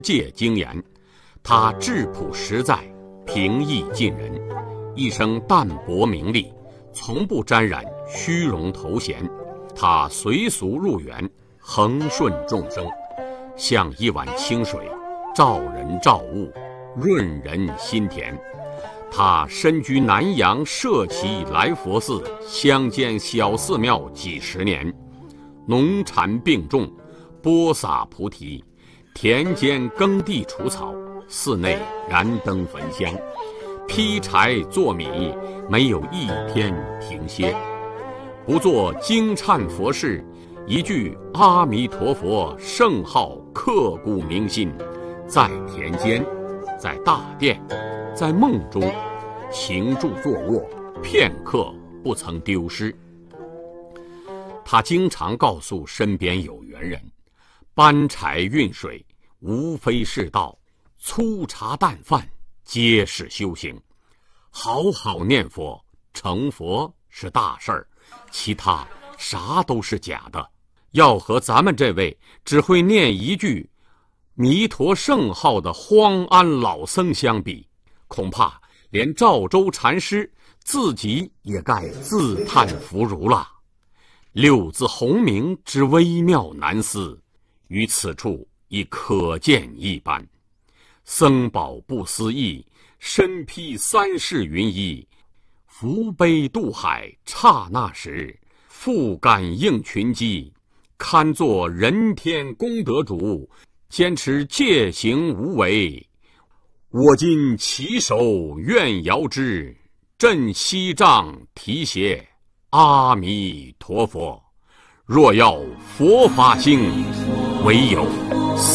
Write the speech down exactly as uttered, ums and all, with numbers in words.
界精严。他质朴实在，平易近人，一生淡泊名利，从不沾染虚荣头衔。他随俗入园，恒顺众生，像一碗清水，照人照物，润人心田。他身居南阳社稷来佛寺乡间小寺庙几十年，农产并种，播撒菩提，田间耕地除草，寺内燃灯焚香，劈柴做米，没有一天停歇。不做惊忏佛事，一句阿弥陀佛圣号刻骨铭心，在田间，在大殿，在梦中，行住坐卧，片刻不曾丢失。他经常告诉身边有缘人，搬柴运水无非是道，粗茶淡饭皆是修行。好好念佛成佛是大事儿，其他啥都是假的。要和咱们这位只会念一句弥陀圣号的荒安老僧相比，恐怕连赵州禅师自己也该自叹弗如了。六字洪名之微妙难思，于此处已可见一斑。僧宝不思议，身披三世云衣，扶悲渡海刹那时，复感应群机，堪作人天功德主，坚持戒行无为。我今起手愿遥之，振西杖提携阿弥陀佛。若要佛法兴，唯有